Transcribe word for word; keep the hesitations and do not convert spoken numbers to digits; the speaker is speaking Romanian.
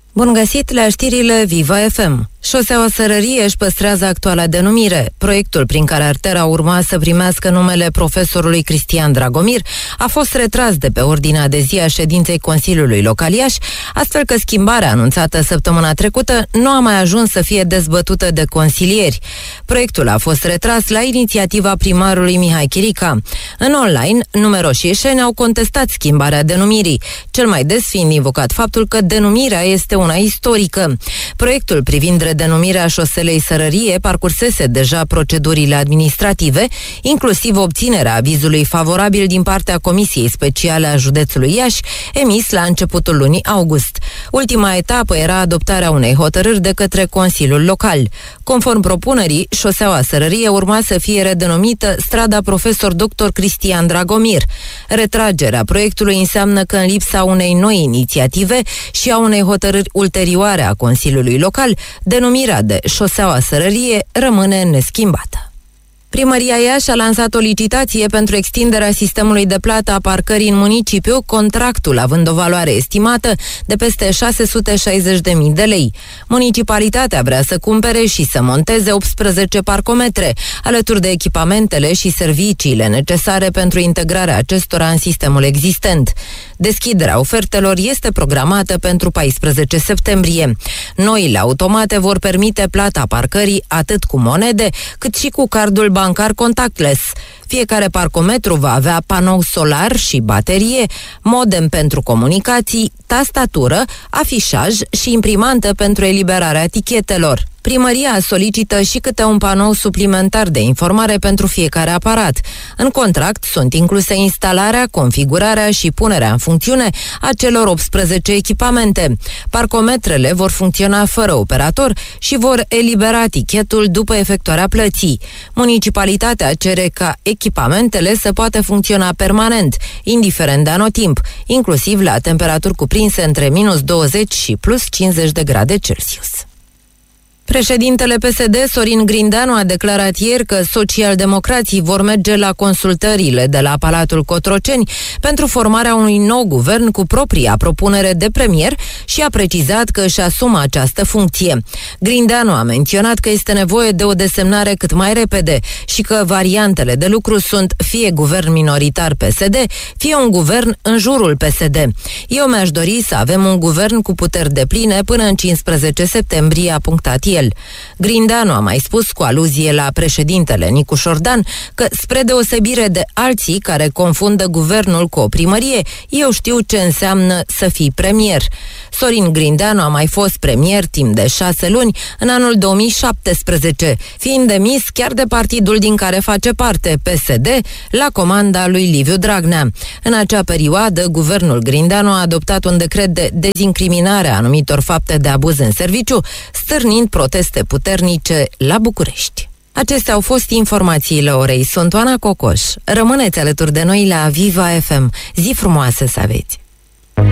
Bun găsit la știrile Viva F M. Șoseaua Sărărie își păstrează actuala denumire. Proiectul prin care artera urma să primească numele profesorului Cristian Dragomir a fost retras de pe ordinea de zi a ședinței Consiliului Local Iași, astfel că schimbarea anunțată săptămâna trecută nu a mai ajuns să fie dezbătută de consilieri. Proiectul a fost retras la inițiativa primarului Mihai Chirica. În online, numeroși ieșeni au contestat schimbarea denumirii, cel mai des fiind invocat faptul că denumirea este una istorică. Proiectul privind redenumirea șoselei Sărărie parcursese deja procedurile administrative, inclusiv obținerea avizului favorabil din partea Comisiei Speciale a Județului Iași, emis la începutul lunii august. Ultima etapă era adoptarea unei hotărâri de către Consiliul Local. Conform propunerii, șoseaua Sărărie urma să fie redenumită strada profesor doctor Cristian Dragomir. Retragerea proiectului înseamnă că în lipsa unei noi inițiative și a unei hotărâri ulterioare a Consiliului Local, denumirea de șoseaua Sărărie rămâne neschimbată. Primăria Iași a lansat o licitație pentru extinderea sistemului de plată a parcării în municipiu, contractul având o valoare estimată de peste șase sute șaizeci de mii de lei. Municipalitatea vrea să cumpere și să monteze optsprezece parcometre, alături de echipamentele și serviciile necesare pentru integrarea acestora în sistemul existent. Deschiderea ofertelor este programată pentru paisprezece septembrie. Noile automate vor permite plata parcării atât cu monede, cât și cu cardul bancar contactless. Fiecare parcometru va avea panou solar și baterie, modem pentru comunicații, tastatură, afișaj și imprimantă pentru eliberarea etichetelor. Primăria solicită și câte un panou suplimentar de informare pentru fiecare aparat. În contract sunt incluse instalarea, configurarea și punerea în funcțiune a celor optsprezece echipamente. Parcometrele vor funcționa fără operator și vor elibera etichetul după efectuarea plății. Municipalitatea cere ca echipamentele să poată funcționa permanent, indiferent de anotimp, inclusiv la temperaturi cuprinse între minus douăzeci și plus cincizeci de grade Celsius. Președintele P S D, Sorin Grindeanu, a declarat ieri că socialdemocrații vor merge la consultările de la Palatul Cotroceni pentru formarea unui nou guvern cu propria propunere de premier și a precizat că își asumă această funcție. Grindeanu a menționat că este nevoie de o desemnare cât mai repede și că variantele de lucru sunt fie guvern minoritar P S D, fie un guvern în jurul P S D. Eu mi-aș dori să avem un guvern cu puteri depline până în cincisprezece septembrie, a punctat el. Grindeanu a mai spus, cu aluzie la președintele Nicu Șordan, că spre deosebire de alții care confundă guvernul cu o primărie, eu știu ce înseamnă să fii premier. Sorin Grindeanu a mai fost premier timp de șase luni în anul două mii șaptesprezece, fiind demis chiar de partidul din care face parte, P S D, la comanda lui Liviu Dragnea. În acea perioadă, guvernul Grindeanu a adoptat un decret de dezincriminare a anumitor fapte de abuz în serviciu, stârnind proteste puternice la București. Acestea au fost informațiile orei. Sunt Oana Cocoș. Rămâneți alături de noi la Viva F M. Zi frumoasă să aveți!